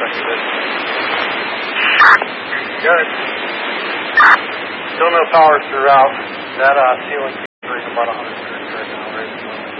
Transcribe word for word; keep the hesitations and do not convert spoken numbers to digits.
Good. Still no power throughout. That uh, ceiling is about one hundred right now, right?